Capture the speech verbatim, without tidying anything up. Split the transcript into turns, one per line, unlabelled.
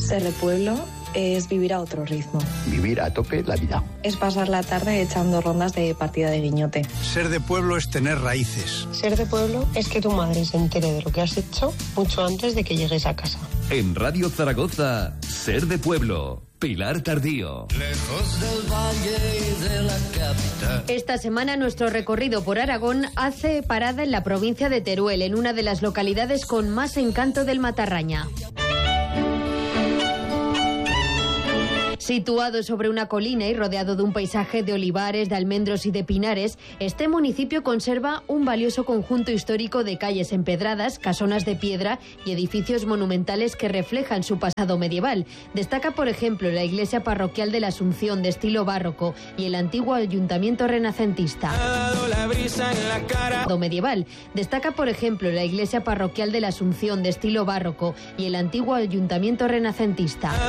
Ser de pueblo es vivir a otro ritmo.
Vivir a tope la vida.
Es pasar la tarde echando rondas de partida de guiñote.
Ser de pueblo es tener raíces.
Ser de pueblo es que tu madre se entere de lo que has hecho mucho antes de que llegues a casa.
En Radio Zaragoza, Ser de pueblo. Pilar Tardío.
Lejos del valle y de la capital.
Esta semana nuestro recorrido por Aragón hace parada en la provincia de Teruel, en una de las localidades con más encanto del Matarraña. Situado sobre una colina y rodeado de un paisaje de olivares, de almendros y de pinares, este municipio conserva un valioso conjunto histórico de calles empedradas, casonas de piedra y edificios monumentales que reflejan su pasado medieval. Destaca, por ejemplo, la iglesia parroquial de la Asunción de estilo barroco y el antiguo ayuntamiento renacentista. Medieval. Destaca, por ejemplo, la iglesia parroquial de la Asunción de estilo barroco y el antiguo ayuntamiento renacentista.